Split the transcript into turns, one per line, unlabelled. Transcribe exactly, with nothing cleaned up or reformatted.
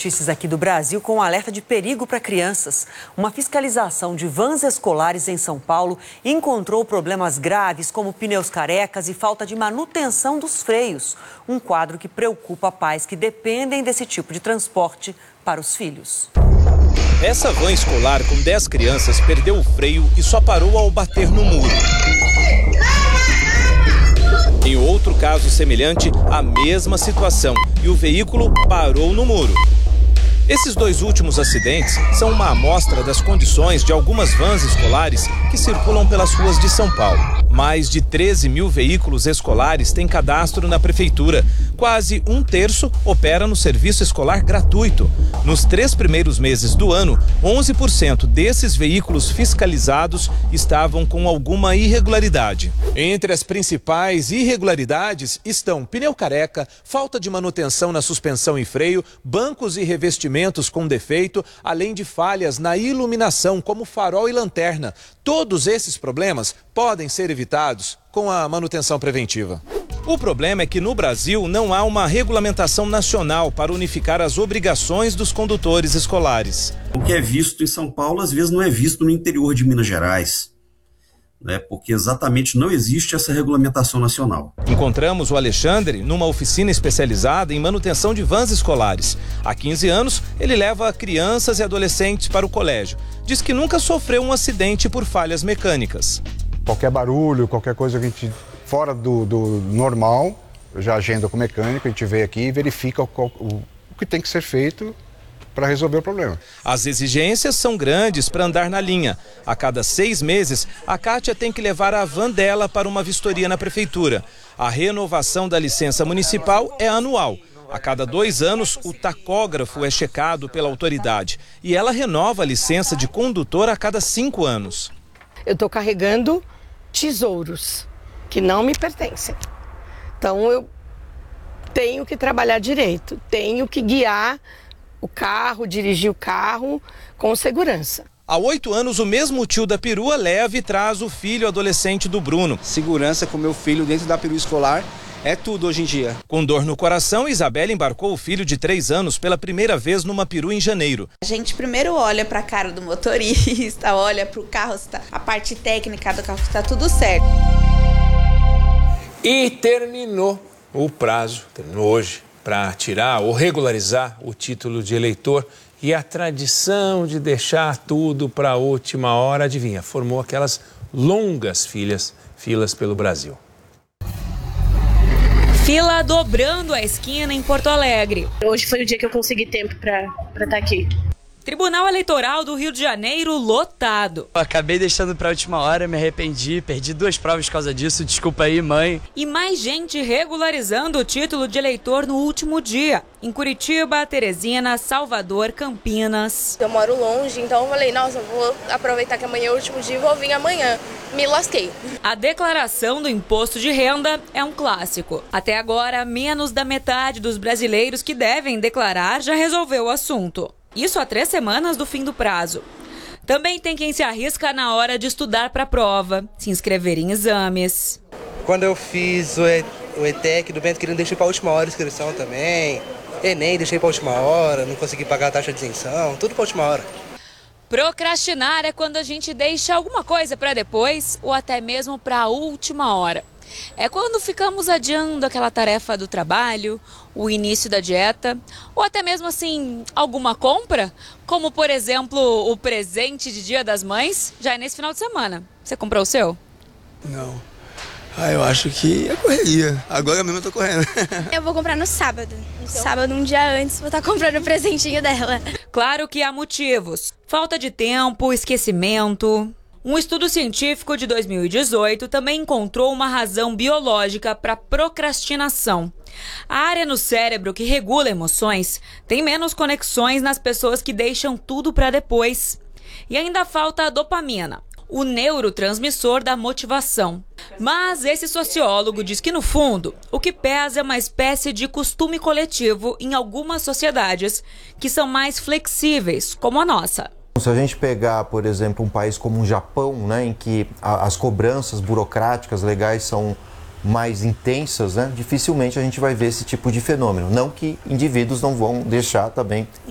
Notícias aqui do Brasil com um alerta de perigo para crianças. Uma fiscalização de vans escolares em São Paulo encontrou problemas graves como pneus carecas e falta de manutenção dos freios. Um quadro que preocupa pais que dependem desse tipo de transporte para os filhos.
Essa van escolar com dez crianças perdeu o freio e só parou ao bater no muro. Em outro caso semelhante, a mesma situação e o veículo parou no muro. Esses dois últimos acidentes são uma amostra das condições de algumas vans escolares que circulam pelas ruas de São Paulo. Mais de treze mil veículos escolares têm cadastro na prefeitura. Quase um terço opera no serviço escolar gratuito. Nos três primeiros meses do ano, onze por cento desses veículos fiscalizados estavam com alguma irregularidade. Entre as principais irregularidades estão pneu careca, falta de manutenção na suspensão e freio, bancos e revestimentos com defeito, além de falhas na iluminação, como farol e lanterna. Todos esses problemas podem ser evitados com a manutenção preventiva. O problema é que no Brasil não há uma regulamentação nacional para unificar as obrigações dos condutores escolares.
O que é visto em São Paulo, às vezes, não é visto no interior de Minas Gerais, né? Porque exatamente não existe essa regulamentação nacional.
Encontramos o Alexandre numa oficina especializada em manutenção de vans escolares. Há quinze anos, ele leva crianças e adolescentes para o colégio. Diz que nunca sofreu um acidente por falhas mecânicas.
Qualquer barulho, qualquer coisa que a gente fora do, do normal, eu já agendo com o mecânico, a gente vem aqui e verifica o, o, o que tem que ser feito para resolver o problema.
As exigências são grandes para andar na linha. A cada seis meses, a Kátia tem que levar a van dela para uma vistoria na prefeitura. A renovação da licença municipal é anual. A cada dois anos, o tacógrafo é checado pela autoridade. E ela renova a licença de condutor a cada cinco anos.
Eu estou carregando tesouros que não me pertencem. Então eu tenho que trabalhar direito, tenho que guiar o carro, dirigir o carro com segurança.
Há oito anos, o mesmo tio da perua leva e traz o filho adolescente do Bruno.
Segurança com meu filho dentro da perua escolar é tudo hoje em dia.
Com dor no coração, Isabela embarcou o filho de três anos pela primeira vez numa perua em janeiro.
A gente primeiro olha para a cara do motorista, olha para o carro, a parte técnica do carro, está tudo certo.
E terminou o prazo, terminou hoje, para tirar ou regularizar o título de eleitor. E a tradição de deixar tudo para a última hora, adivinha, formou aquelas longas filas, filas pelo Brasil.
Fila dobrando a esquina em Porto Alegre.
Hoje foi o dia que eu consegui tempo para estar aqui.
Tribunal Eleitoral do Rio de Janeiro lotado.
Eu acabei deixando para a última hora, me arrependi, perdi duas provas por causa disso, desculpa aí, mãe.
E mais gente regularizando o título de eleitor no último dia. Em Curitiba, Teresina, Salvador, Campinas.
Eu moro longe, então eu falei, nossa, eu vou aproveitar que amanhã é o último dia e vou vir amanhã. Me lasquei.
A declaração do imposto de renda é um clássico. Até agora, menos da metade dos brasileiros que devem declarar já resolveu o assunto. Isso há três semanas do fim do prazo. Também tem quem se arrisca na hora de estudar para a prova, se inscrever em exames.
Quando eu fiz o, e, o ETEC do Bento Quirino, deixei para a última hora a inscrição também. Enem, deixei para a última hora, não consegui pagar a taxa de isenção, tudo para a última hora.
Procrastinar é quando a gente deixa alguma coisa para depois ou até mesmo para a última hora. É quando ficamos adiando aquela tarefa do trabalho, o início da dieta, ou até mesmo assim, alguma compra, como por exemplo, o presente de Dia das Mães, já é nesse final de semana. Você comprou o seu?
Não. Ah, eu acho que é correria. Agora mesmo eu tô correndo.
Eu vou comprar no sábado. No então... sábado, um dia antes, vou estar comprando o presentinho dela.
Claro que há motivos. Falta de tempo, esquecimento. Um estudo científico de dois mil e dezoito também encontrou uma razão biológica para procrastinação. A área no cérebro que regula emoções tem menos conexões nas pessoas que deixam tudo para depois. E ainda falta a dopamina, o neurotransmissor da motivação. Mas esse sociólogo diz que, no fundo, o que pesa é uma espécie de costume coletivo em algumas sociedades que são mais flexíveis, como a nossa.
Se a gente pegar, por exemplo, um país como o Japão, né, em que a, as cobranças burocráticas legais são mais intensas, né, dificilmente a gente vai ver esse tipo de fenômeno. Não que indivíduos não vão deixar também